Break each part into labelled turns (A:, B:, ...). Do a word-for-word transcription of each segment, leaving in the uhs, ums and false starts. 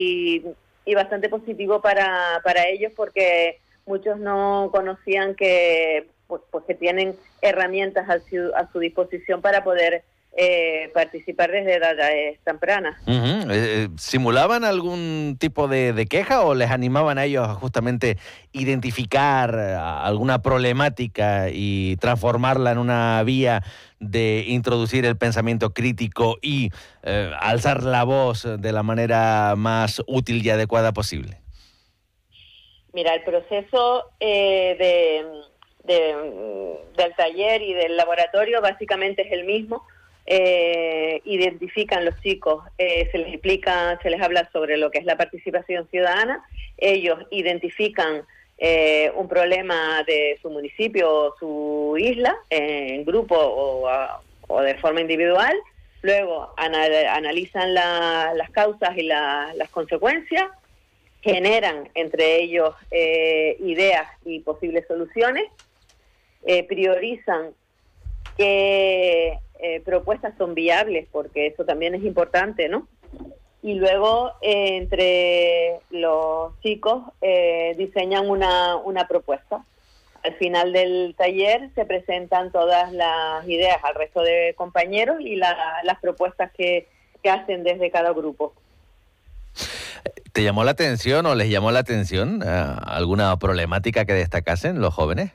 A: y, y bastante positivo para, para ellos, porque muchos no conocían que, pues, pues que tienen herramientas a su, a su disposición para poder eh, participar desde edades tempranas.
B: Uh-huh. Eh, ¿Simulaban algún tipo de, de queja o les animaban a ellos a justamente identificar alguna problemática y transformarla en una vía de introducir el pensamiento crítico y eh, alzar la voz de la manera más útil y adecuada posible?
A: Mira, el proceso eh, de, de, del taller y del laboratorio básicamente es el mismo. Eh, identifican los chicos, eh, se les explica, se les habla sobre lo que es la participación ciudadana, ellos identifican eh, un problema de su municipio o su isla, eh, en grupo o, a, o de forma individual, luego anal, analizan la, las causas y la, las consecuencias, generan entre ellos eh, ideas y posibles soluciones, eh, priorizan qué eh, propuestas son viables, porque eso también es importante, ¿no? Y luego eh, entre los chicos eh, diseñan una, una propuesta. Al final del taller se presentan todas las ideas al resto de compañeros y la, las propuestas que, que hacen desde cada grupo.
B: ¿Te llamó la atención o les llamó la atención uh, alguna problemática que destacasen los jóvenes?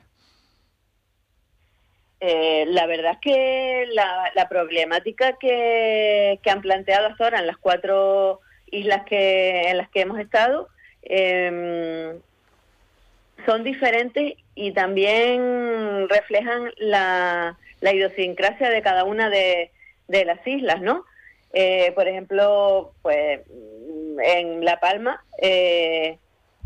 A: Eh, la verdad es que la, la problemática que, que han planteado hasta ahora en las cuatro islas que en las que hemos estado eh, son diferentes y también reflejan la, la idiosincrasia de cada una de, de las islas, ¿no? Eh, por ejemplo, pues en La Palma eh,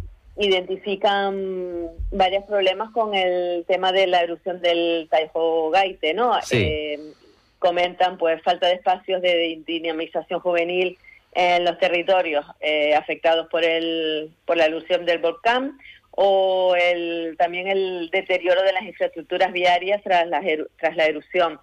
A: identifican varios problemas con el tema de la erupción del Tajo Gaite, ¿no?
B: Sí.
A: Eh, comentan pues falta de espacios de dinamización juvenil en los territorios eh, afectados por el por la erupción del volcán, o el también el deterioro de las infraestructuras viarias tras la tras la erupción.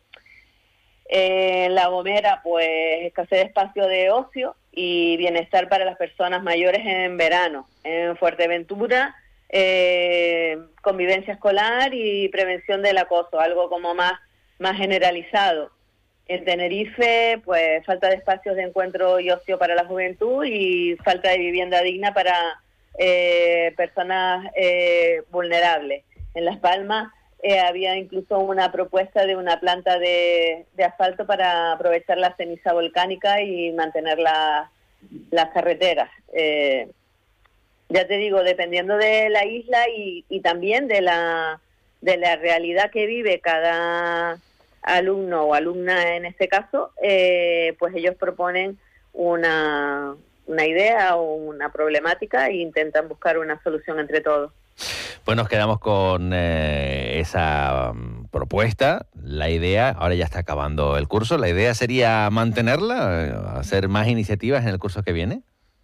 A: Eh, en La Gomera, pues escasez de espacio de ocio y bienestar para las personas mayores en verano. En Fuerteventura, eh, convivencia escolar y prevención del acoso, algo como más, más generalizado. En Tenerife, pues falta de espacios de encuentro y ocio para la juventud y falta de vivienda digna para eh, personas eh, vulnerables. En Las Palmas, Eh, había incluso una propuesta de una planta de, de asfalto para aprovechar la ceniza volcánica y mantener la, las carreteras. Eh, ya te digo, dependiendo de la isla y, y también de la, de la realidad que vive cada alumno o alumna en este caso, eh, pues ellos proponen una, una idea o una problemática e intentan buscar una solución entre todos.
B: Pues nos quedamos con eh, esa um, propuesta, la idea, ahora ya está acabando el curso, la idea sería mantenerla, hacer más iniciativas en el curso que viene.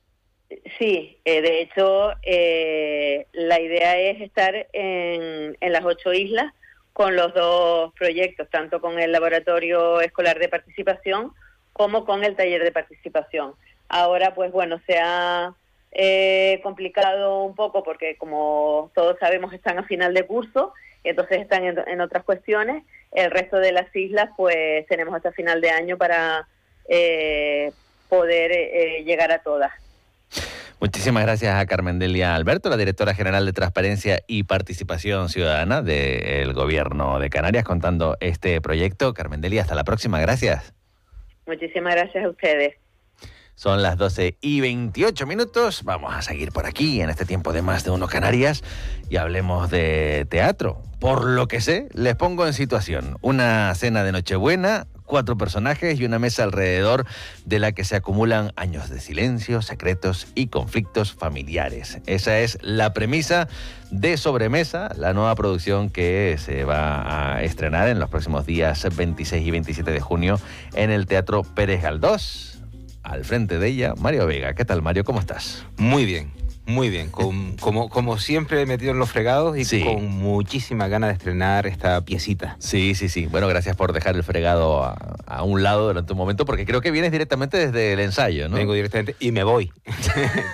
A: Sí, eh, de hecho eh, la idea es estar en, en las ocho islas con los dos proyectos, tanto con el laboratorio escolar de participación como con el taller de participación. Ahora pues bueno, se ha Eh, complicado un poco porque, como todos sabemos, están a final de curso, entonces están en, en otras cuestiones. El resto de las islas pues tenemos hasta final de año para eh, poder eh, llegar a todas.
B: Muchísimas gracias a Carmen Delia Alberto, la directora general de Transparencia y Participación Ciudadana del Gobierno de Canarias, contando este proyecto. Carmen Delia, hasta la próxima, gracias.
A: Muchísimas gracias a ustedes.
B: Son las doce y veintiocho minutos. Vamos a seguir por aquí en este tiempo de Más de Uno Canarias y hablemos de teatro. Por lo que sé, les pongo en situación. Una cena de Nochebuena, cuatro personajes y una mesa alrededor de la que se acumulan años de silencio, secretos y conflictos familiares. Esa es la premisa de Sobremesa, la nueva producción que se va a estrenar en los próximos días veintiséis y veintisiete de junio en el Teatro Pérez Galdós. Al frente de ella, Mario Vega. ¿Qué tal, Mario? ¿Cómo estás?
C: Muy bien. Muy bien, con, como, como siempre metido en los fregados y
B: Sí.
C: con muchísimas ganas de estrenar esta piecita.
B: Sí, sí, sí. Bueno, gracias por dejar el fregado a, a un lado durante un momento, porque creo que vienes directamente desde el ensayo, ¿no?
C: Vengo directamente y me voy.